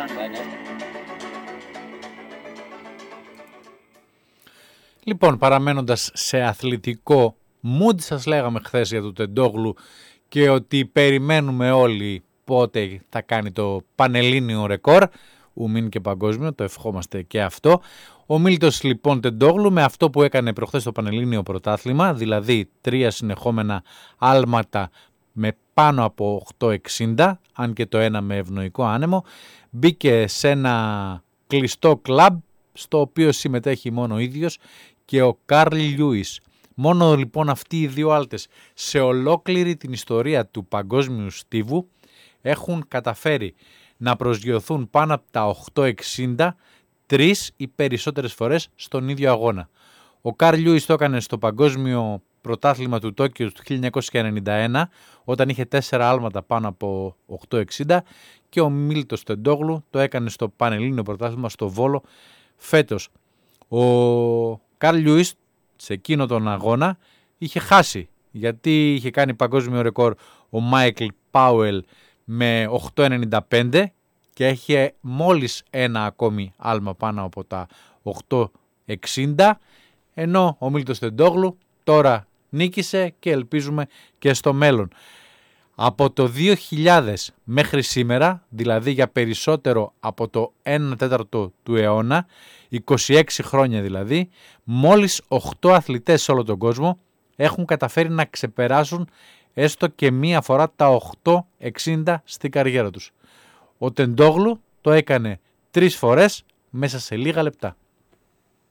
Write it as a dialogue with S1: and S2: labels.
S1: Λοιπόν, παραμένοντας σε αθλητικό mood, σας λέγαμε χθες για το Τεντόγλου και ότι περιμένουμε όλοι πότε θα κάνει το πανελλήνιο ρεκόρ, ουμήν και παγκόσμιο, το ευχόμαστε και αυτό. Ο Μίλτος λοιπόν Τεντόγλου με αυτό που έκανε προχθές στο πανελλήνιο πρωτάθλημα, δηλαδή 3 συνεχόμενα άλματα με πάνω από 8,60, αν και το ένα με ευνοϊκό άνεμο, μπήκε σε ένα κλειστό κλαμπ στο οποίο συμμετέχει μόνο ο ίδιος και ο Καρλ Λιούις. Μόνο λοιπόν αυτοί οι δύο άλτες σε ολόκληρη την ιστορία του παγκόσμιου στίβου έχουν καταφέρει να προσγειωθούν πάνω από τα 8,60 3 ή περισσότερες φορές στον ίδιο αγώνα. Ο Καρλ Λιούις το έκανε στο παγκόσμιο πρωτάθλημα του Τόκιο του 1991 όταν είχε 4 άλματα πάνω από 8,60 και ο Μίλτος Τεντόγλου το έκανε στο πανελλήνιο πρωτάθλημα στο Βόλο φέτος. Ο Καρλ Λιούις σε εκείνο τον αγώνα είχε χάσει γιατί είχε κάνει παγκόσμιο ρεκόρ ο Μάικλ Πάουελ με 8,95 και έχει μόλις ένα ακόμη άλμα πάνω από τα 8,60, ενώ ο Μίλτος Τεντόγλου τώρα νίκησε και ελπίζουμε και στο μέλλον. Από το 2000 μέχρι σήμερα, δηλαδή για περισσότερο από το 1/4 του αιώνα, 26 χρόνια δηλαδή, μόλις 8 αθλητές σε όλο τον κόσμο έχουν καταφέρει να ξεπεράσουν έστω και μία φορά τα 8,60 στην καριέρα τους. Ο Τεντόγλου το έκανε 3 φορές μέσα σε λίγα λεπτά.